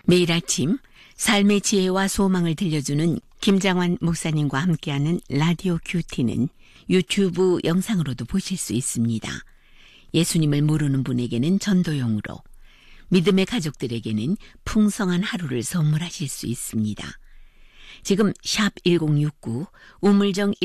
매일 아침 삶의 지혜와 소망을 들려주는 김장환 목사님과 함께하는 라디오 큐티는 유튜브 영상으로도 보실 수 있습니다. 예수님을 모르는 분에게는 전도용으로, 믿음의 가족들에게는 풍성한 하루를 선물하실 수 있습니다. 지금 샵 1069 우물정